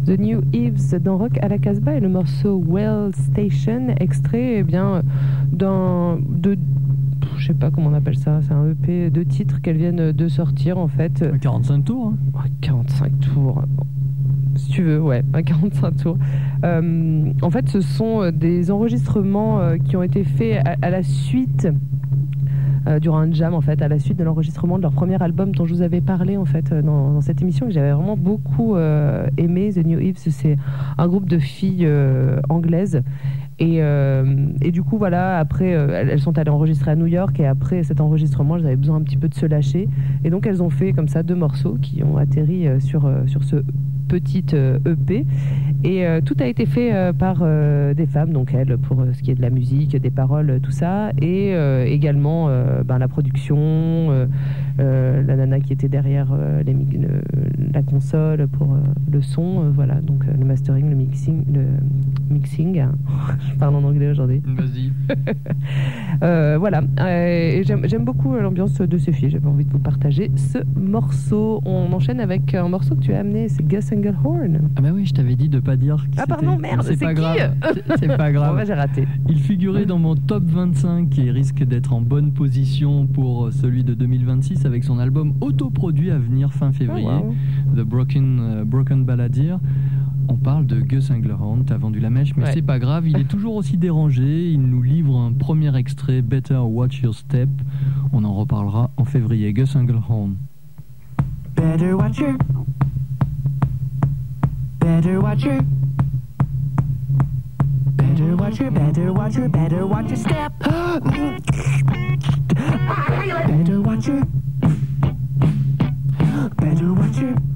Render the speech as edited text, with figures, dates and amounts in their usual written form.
The New Eves dans Rock à la Casbah et le morceau Well Station, extrait je sais pas comment on appelle ça, c'est un EP de titres qu'elles viennent de sortir en fait. 45 tours 45 tours, si tu veux, ouais, 45 tours. En fait, ce sont des enregistrements qui ont été faits à la suite, durant un jam en fait, à la suite de l'enregistrement de leur premier album dont je vous avais parlé en fait dans cette émission, que j'avais vraiment beaucoup aimé. The New Eves, c'est un groupe de filles anglaises. Et du coup, voilà, après, elles sont allées enregistrer à New York, et après cet enregistrement, elles avaient besoin un petit peu de se lâcher. Et donc, elles ont fait comme ça 2 morceaux qui ont atterri sur ce petit EP. Et tout a été fait par des femmes, donc elles, pour ce qui est de la musique, des paroles, tout ça. Et également la production, la nana qui était derrière la console pour le son, voilà, donc le mastering, le mixing. Je parle en anglais aujourd'hui. Vas-y. Voilà. Et j'aime beaucoup l'ambiance de ces filles. J'avais envie de vous partager ce morceau. On enchaîne avec un morceau que tu as amené, c'est Gus Engelhorn. Ah bah oui, je t'avais dit de pas dire qui Ah pardon, merde, c'est pas qui grave. C'est pas grave. Bon, bah, j'ai raté. Il figurait dans mon top 25 et risque d'être en bonne position pour celui de 2026 avec son album autoproduit à venir fin février, Oh, wow. The Broken Balladeer. On parle de Gus Engelhorn, t'as vendu la mèche, mais Ouais. c'est pas grave, il est toujours aussi dérangé. Il nous livre un premier extrait, Better Watch Your Step. On en reparlera en février. Gus Engelhorn. Better watch your Better watch your Better watch your Better watch your Better watch your step. Better watch your Better watch your